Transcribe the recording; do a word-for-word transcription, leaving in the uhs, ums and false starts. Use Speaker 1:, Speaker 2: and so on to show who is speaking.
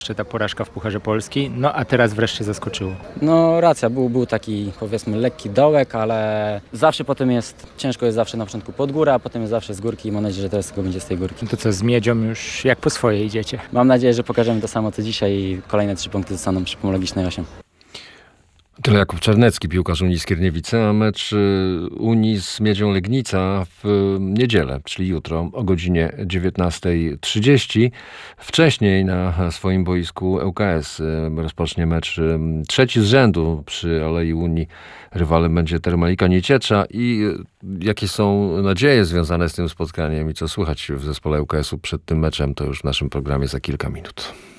Speaker 1: Jeszcze ta porażka w Pucharze Polski, no a teraz wreszcie zaskoczyło.
Speaker 2: No racja, był, był taki powiedzmy lekki dołek, ale zawsze potem jest, ciężko jest zawsze na początku pod górę, a potem jest zawsze z górki i mam nadzieję, że teraz tylko będzie z tej górki.
Speaker 1: To co, z Miedzią już jak po swoje idziecie?
Speaker 2: Mam nadzieję, że pokażemy to samo co dzisiaj i kolejne trzy punkty zostaną przy Pomologicznej osiem.
Speaker 3: Tyle Jakub Czarnecki, piłkarz Unii Skierniewice, a mecz Unii z Miedzią Legnica w niedzielę, czyli jutro o godzinie dziewiętnasta trzydzieści. Wcześniej na swoim boisku L K S rozpocznie mecz trzeci z rzędu przy Alei Unii. Rywalem będzie Termalika Nieciecza. I jakie są nadzieje związane z tym spotkaniem i co słychać w zespole L K S-u przed tym meczem, to już w naszym programie za kilka minut.